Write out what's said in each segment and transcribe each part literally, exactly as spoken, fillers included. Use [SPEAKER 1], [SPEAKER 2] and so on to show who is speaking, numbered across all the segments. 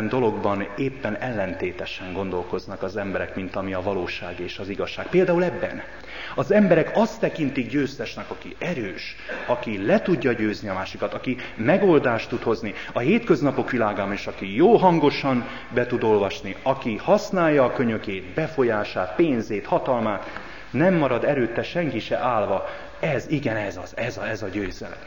[SPEAKER 1] dologban éppen ellentétesen gondolkoznak az emberek, mint ami a valóság és az igazság. Például ebben. Az emberek azt tekintik győztesnek, aki erős, aki le tudja győzni a másikat, aki megoldást tud hozni a hétköznapok világában, és aki jó hangosan be tud olvasni, aki használja a könyökét, befolyását, pénzét, hatalmát, nem marad előtte senki se állva. Ez, igen, ez az, ez a, ez a győzelem.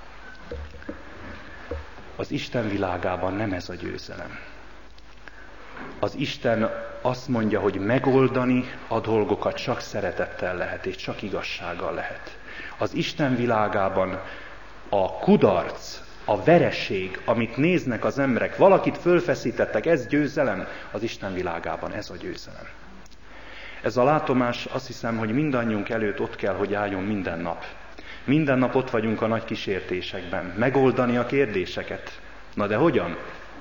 [SPEAKER 1] Az Isten világában nem ez a győzelem. Az Isten azt mondja, hogy megoldani a dolgokat csak szeretettel lehet, és csak igazsággal lehet. Az Isten világában a kudarc, a vereség, amit néznek az emberek, valakit fölfeszítettek, ez győzelem, az Isten világában ez a győzelem. Ez a látomás, azt hiszem, hogy mindannyiunk előtt ott kell, hogy álljon minden nap. Minden nap ott vagyunk a nagy kísértésekben, megoldani a kérdéseket. Na de hogyan?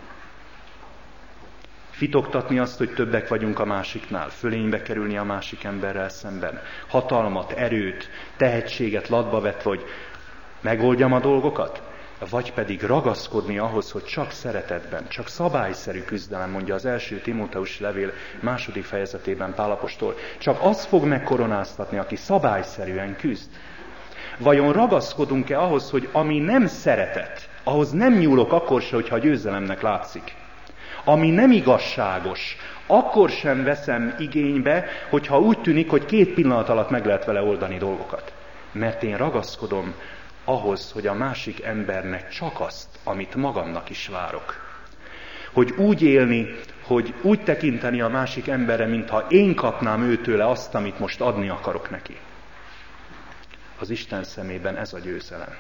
[SPEAKER 1] Fitoktatni azt, hogy többek vagyunk a másiknál, fölénybe kerülni a másik emberrel szemben, hatalmat, erőt, tehetséget latba vetve, hogy megoldjam a dolgokat, vagy pedig ragaszkodni ahhoz, hogy csak szeretetben, csak szabályszerű küzdelem, mondja az első Timóteusi levél második fejezetében Pál apostol, csak az fog megkoronáztatni, aki szabályszerűen küzd. Vajon ragaszkodunk-e ahhoz, hogy ami nem szeretet, ahhoz nem nyúlok akkor se, hogyha a győzelemnek látszik. Ami nem igazságos, akkor sem veszem igénybe, hogyha úgy tűnik, hogy két pillanat alatt meg lehet vele oldani dolgokat. Mert én ragaszkodom ahhoz, hogy a másik embernek csak azt, amit magamnak is várok. Hogy úgy élni, hogy úgy tekinteni a másik emberre, mintha én kapnám őtőle azt, amit most adni akarok neki. Az Isten szemében ez a győzelem.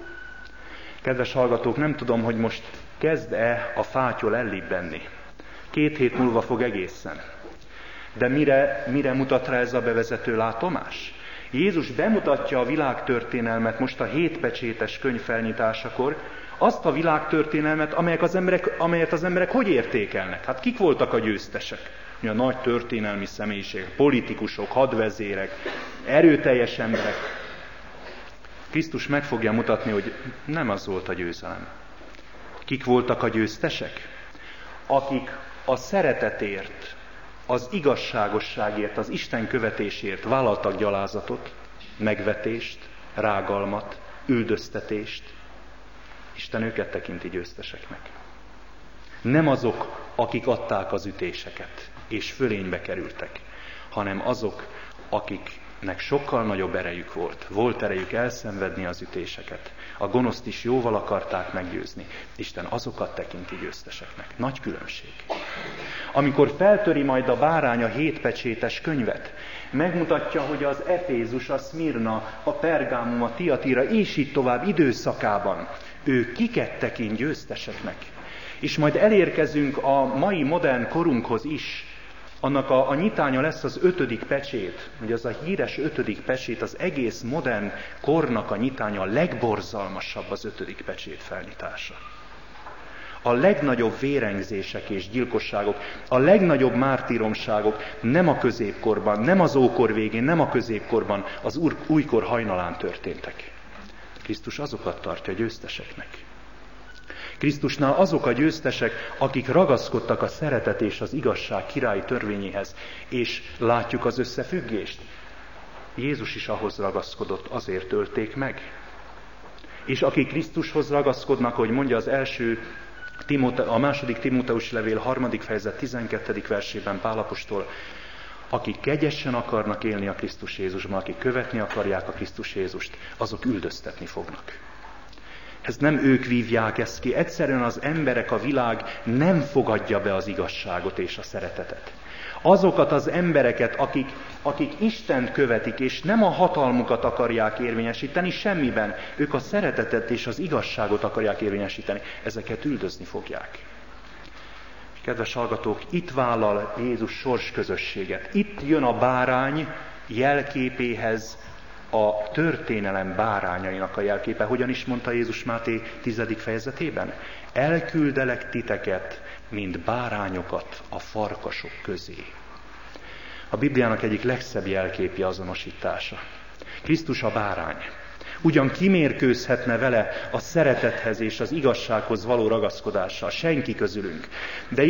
[SPEAKER 1] Kedves hallgatók, nem tudom, hogy most kezd-e a fátyol ellibbenni. Két hét múlva fog egészen. De mire, mire mutat rá ez a bevezető látomás? Jézus bemutatja a világtörténelmet most a hétpecsétes könyv felnyitásakor, azt a világtörténelmet, amelyek az emberek, amelyet az emberek hogy értékelnek? Hát kik voltak a győztesek? A nagy történelmi személyiségek, politikusok, hadvezérek, erőteljes emberek. Krisztus meg fogja mutatni, hogy nem az volt a győzelem. Kik voltak a győztesek? Akik a szeretetért, az igazságosságért, az Isten követésért vállaltak gyalázatot, megvetést, rágalmat, üldöztetést. Isten őket tekinti győzteseknek. Nem azok, akik adták az ütéseket, és fölénybe kerültek, hanem azok, akiknek sokkal nagyobb erejük volt. Volt erejük elszenvedni az ütéseket. A gonoszt is jóval akarták meggyőzni. Isten azokat tekinti győzteseknek. Nagy különbség. Amikor feltöri majd a bárány a hétpecsétes könyvet, megmutatja, hogy az Efézus, a Szmirna, a Pergámum, a Tiatira, és így tovább időszakában ő kiket tekint győzteseknek. És majd elérkezünk a mai modern korunkhoz is. Annak a, a nyitánya lesz az ötödik pecsét, ugye az a híres ötödik pecsét, az egész modern kornak a nyitánya, a legborzalmasabb az ötödik pecsét felnyitása. A legnagyobb vérengzések és gyilkosságok, a legnagyobb mártíromságok nem a középkorban, nem az ókor végén, nem a középkorban, az úr, újkor hajnalán történtek. Krisztus azokat tartja győzteseknek. Krisztusnál azok a győztesek, akik ragaszkodtak a szeretet és az igazság királyi törvényéhez, és látjuk az összefüggést. Jézus is ahhoz ragaszkodott, azért ölték meg. És akik Krisztushoz ragaszkodnak, hogy mondja az első, a második Timóteusi levél harmadik fejezet tizenkettedik versében Pál apostol, akik kegyesen akarnak élni a Krisztus Jézusban, akik követni akarják a Krisztus Jézust, azok üldöztetni fognak. Ez nem ők vívják ezt ki, egyszerűen az emberek, a világ nem fogadja be az igazságot és a szeretetet. Azokat az embereket, akik, akik Istent követik, és nem a hatalmukat akarják érvényesíteni semmiben, ők a szeretetet és az igazságot akarják érvényesíteni, ezeket üldözni fogják. Kedves hallgatók, itt vállal Jézus sorsközösséget. Itt jön a bárány jelképéhez, a történelem bárányainak a jelképe. Hogyan is mondta Jézus Máté tizedik fejezetében? Elküldelek titeket, mint bárányokat a farkasok közé. A Bibliának egyik legszebb jelképi azonosítása. Krisztus a bárány. Ugyan kimérkőzhetne vele a szeretethez és az igazsághoz való ragaszkodással senki közülünk, de